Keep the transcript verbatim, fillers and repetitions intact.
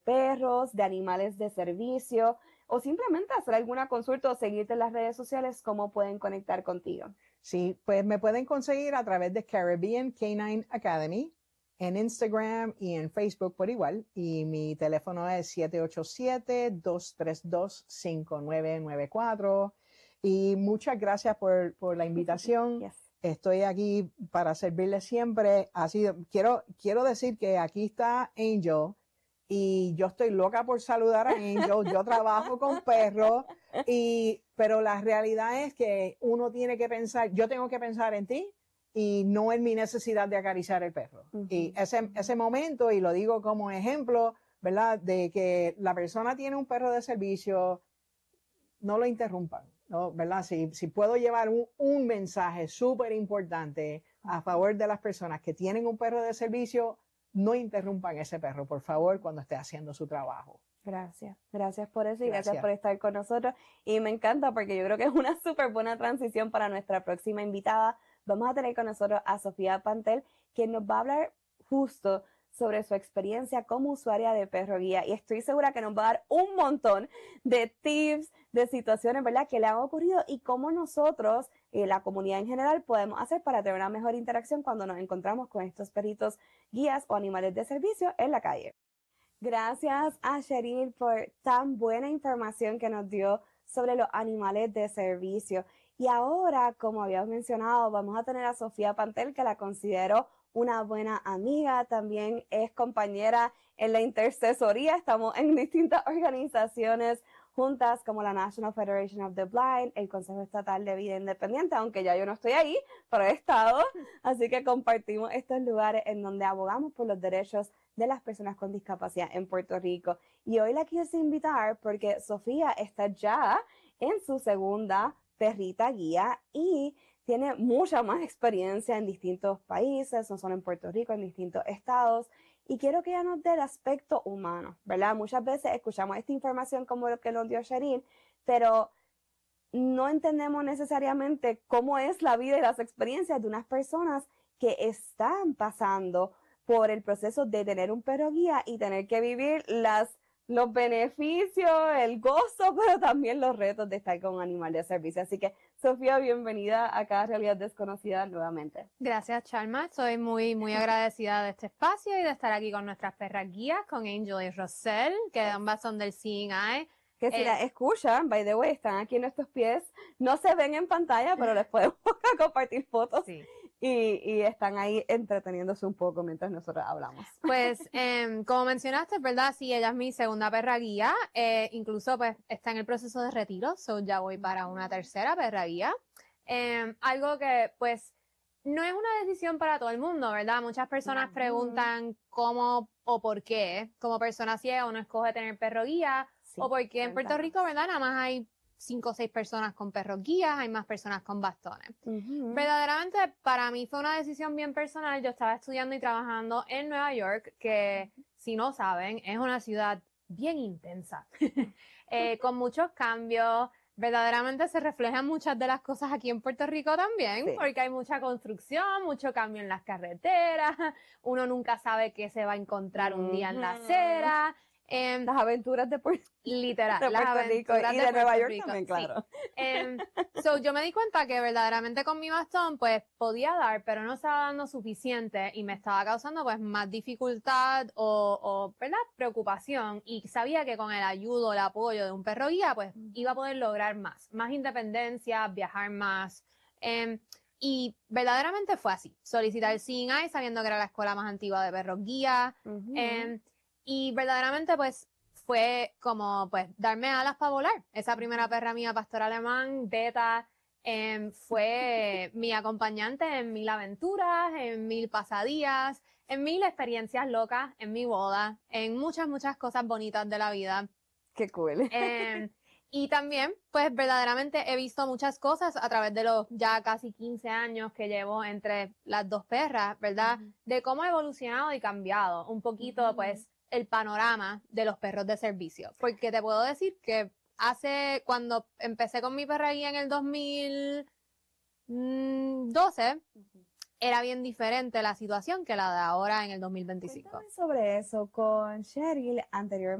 perros, de animales de servicio, o simplemente hacer alguna consulta o seguirte en las redes sociales, ¿cómo pueden conectar contigo? Sí, pues me pueden conseguir a través de Caribbean Canine Academy en Instagram y en Facebook por igual. Y mi teléfono es siete ocho siete, dos tres dos, cinco nueve nueve cuatro. Y muchas gracias por, por la invitación. Yes. Estoy aquí para servirles siempre. Así, quiero, quiero decir que aquí está Angel y yo estoy loca por saludar a Angel. Yo trabajo con perros, y, pero la realidad es que uno tiene que pensar, yo tengo que pensar en ti y no en mi necesidad de acariciar el perro. Uh-huh. Y ese, ese momento, y lo digo como ejemplo, ¿verdad? De que la persona tiene un perro de servicio, no lo interrumpan, ¿no? ¿Verdad? Si, si puedo llevar un, un mensaje súper importante a favor de las personas que tienen un perro de servicio, no interrumpan ese perro, por favor, cuando esté haciendo su trabajo. Gracias, gracias por eso y gracias. gracias por estar con nosotros. Y me encanta porque yo creo que es una súper buena transición para nuestra próxima invitada. Vamos a tener con nosotros a Sofía Pantel, quien nos va a hablar justo sobre su experiencia como usuaria de perro guía, y estoy segura que nos va a dar un montón de tips, de situaciones, ¿verdad?, que le han ocurrido y cómo nosotros, eh, la comunidad en general, podemos hacer para tener una mejor interacción cuando nos encontramos con estos perritos guías o animales de servicio en la calle. Gracias a Cheryl por tan buena información que nos dio sobre los animales de servicio. Y ahora, como habíamos mencionado, vamos a tener a Sofía Pantel, que la considero una buena amiga, también es compañera en la intercesoría, estamos en distintas organizaciones juntas como la National Federation of the Blind, el Consejo Estatal de Vida Independiente, aunque ya yo no estoy ahí, pero he estado, así que compartimos estos lugares en donde abogamos por los derechos de las personas con discapacidad en Puerto Rico. Y hoy la quise invitar porque Sofía está ya en su segunda perrita guía y tiene mucha más experiencia en distintos países, no solo en Puerto Rico, en distintos estados, y quiero que ella nos dé el aspecto humano, ¿verdad? Muchas veces escuchamos esta información como lo que nos dio Cheryl, pero no entendemos necesariamente cómo es la vida y las experiencias de unas personas que están pasando por el proceso de tener un perro guía y tener que vivir las los beneficios, el gozo, pero también los retos de estar con un animal de servicio. Así que, Sofía, bienvenida a cada Realidad Desconocida nuevamente. Gracias, Chalma. Soy muy, muy agradecida de este espacio y de estar aquí con nuestras perras guías, con Angel y Roselle, que ambas son del Seeing Eye. Que si eh, la escuchan, by the way, están aquí en nuestros pies, no se ven en pantalla, pero les podemos compartir fotos. Sí. Y, y están ahí entreteniéndose un poco mientras nosotros hablamos. Pues, eh, como mencionaste, ¿verdad? Sí, ella es mi segunda perra guía. Eh, incluso, pues, está en el proceso de retiro. So, ya voy para una tercera perra guía. Eh, algo que, pues, no es una decisión para todo el mundo, ¿verdad? Muchas personas uh-huh. preguntan cómo o por qué, como persona ciega, uno escoge tener perro guía. Sí, o porque en Puerto Rico, ¿verdad? Nada más hay cinco o seis personas con perros guías, hay más personas con bastones. Uh-huh. Verdaderamente, para mí fue una decisión bien personal. Yo estaba estudiando y trabajando en Nueva York, que, uh-huh. si no saben, es una ciudad bien intensa, eh, con muchos cambios. Verdaderamente se reflejan muchas de las cosas aquí en Puerto Rico también, sí. porque hay mucha construcción, mucho cambio en las carreteras, uno nunca sabe qué se va a encontrar un uh-huh. día en la acera. Eh, las aventuras de Puerto literal, de las Puerto Rico aventuras y de, de Nueva York Rico. también, claro. Sí. Eh, so, yo me di cuenta que verdaderamente con mi bastón, pues, podía dar, pero no estaba dando suficiente y me estaba causando, pues, más dificultad o, o, ¿verdad?, preocupación. Y sabía que con el ayudo, el apoyo de un perro guía, pues, iba a poder lograr más, más independencia, viajar más. Eh, y verdaderamente fue así. Solicitar el Seeing Eye sabiendo que era la escuela más antigua de perros guía. Uh-huh. Eh, Y verdaderamente, pues, fue como, pues, darme alas para volar. Esa primera perra mía, pastor alemán, beta, eh, fue mi acompañante en mil aventuras, en mil pasadías, en mil experiencias locas, en mi boda, en muchas, muchas cosas bonitas de la vida. Qué cool. Eh, y también, pues, verdaderamente he visto muchas cosas a través de los ya casi quince años que llevo entre las dos perras, ¿verdad? Uh-huh. De cómo ha evolucionado y cambiado un poquito, uh-huh. pues, el panorama de los perros de servicio. Porque te puedo decir que hace, cuando empecé con mi perra guía en el dos mil doce, uh-huh. era bien diferente la situación que la de ahora en el dos mil veinticinco. Cuéntame sobre eso con Cheryl anteriormente.